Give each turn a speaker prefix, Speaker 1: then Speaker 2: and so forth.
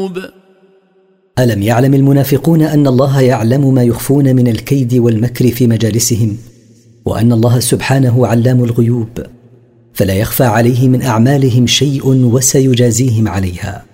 Speaker 1: ألم يعلم المنافقون أن الله يعلم ما يخفون من الكيد والمكر في مجالسهم، وأن الله سبحانه علام الغيوب، فلا يخفى عليه من أعمالهم شيء وسيجازيهم عليها.